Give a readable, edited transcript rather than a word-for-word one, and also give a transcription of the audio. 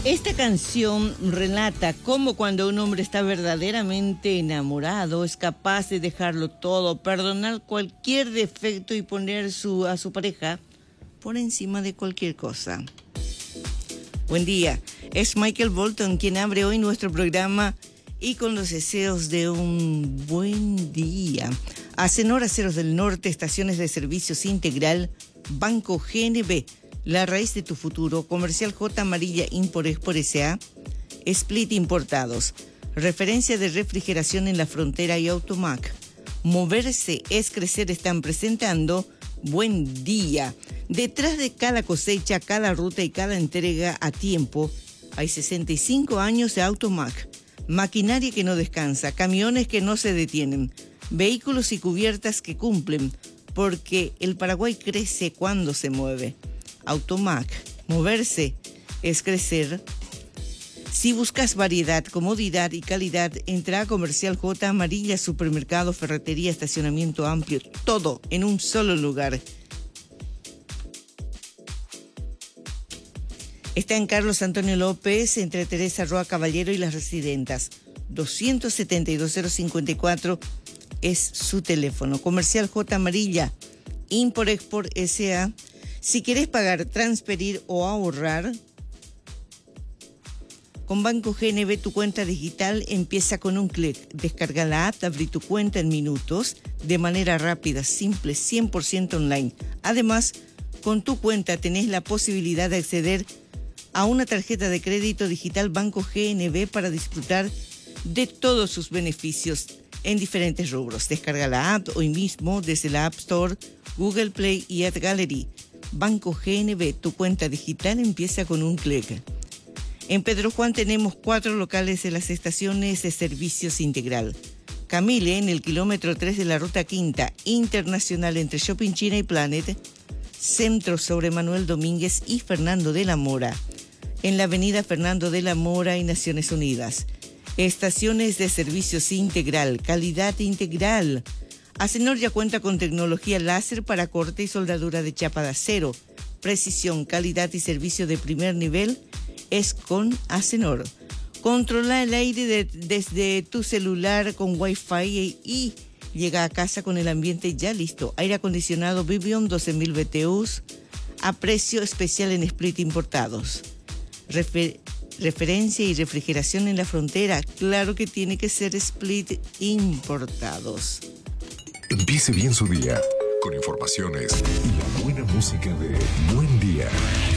Esta canción relata cómo cuando un hombre está verdaderamente enamorado es capaz de dejarlo todo, perdonar cualquier defecto y poner a su pareja por encima de cualquier cosa. Buen día, es Michael Bolton quien abre hoy nuestro programa y con los deseos de un buen día. Acenor Aceros del Norte, estaciones de servicios integral, Banco GNB, la raíz de tu futuro, Comercial J Amarilla Import-Export S.A., Split Importados, referencia de refrigeración en la frontera y Automac. Moverse es crecer están presentando Buen Día. Detrás de cada cosecha, cada ruta y cada entrega a tiempo, hay 65 años de Automac. Maquinaria que no descansa, camiones que no se detienen, vehículos y cubiertas que cumplen, porque el Paraguay crece cuando se mueve. Automac, moverse es crecer. Si buscas variedad, comodidad y calidad, entra a Comercial J Amarilla, supermercado, ferretería, estacionamiento amplio, todo en un solo lugar. Está en Carlos Antonio López, entre Teresa Roa Caballero y Las Residentas. 272-054 es su teléfono. Comercial J Amarilla, Import-Export S.A. Si querés pagar, transferir o ahorrar, con Banco GNB tu cuenta digital empieza con un clic. Descarga la app, abrí tu cuenta en minutos, de manera rápida, simple, 100% online. Además, con tu cuenta tenés la posibilidad de acceder a una tarjeta de crédito digital Banco GNB para disfrutar de todos sus beneficios en diferentes rubros. Descarga la app hoy mismo desde la App Store, Google Play y App Gallery. Banco GNB, tu cuenta digital empieza con un clic. En Pedro Juan tenemos 4 locales de las estaciones de servicios integral. Camille, en el kilómetro 3 de la Ruta Quinta, internacional entre Shopping China y Planet. Centro sobre Manuel Domínguez y Fernando de la Mora, en la avenida Fernando de la Mora y Naciones Unidas. Estaciones de servicios integral, calidad integral. Acenor ya cuenta con tecnología láser para corte y soldadura de chapa de acero. Precisión, calidad y servicio de primer nivel es con Acenor. Controla el aire desde tu celular con Wi-Fi y llega a casa con el ambiente ya listo. Aire acondicionado Vivion 12.000 BTUs a precio especial en Split Importados. Referencia y refrigeración en la frontera. Claro que tiene que ser Split Importados. Empiece bien su día con informaciones y la buena música de Buen Día.